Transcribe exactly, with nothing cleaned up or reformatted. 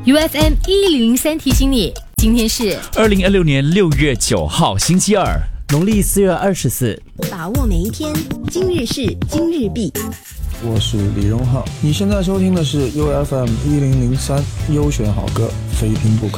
U F M 一零零三提醒你，今天是二零二六年六月九号，星期二， 农历四月二十四。 把握每一天，今日事今日毕。 我是李荣浩，你现在收听的是 U F M 一零零三优选好歌，非听不可。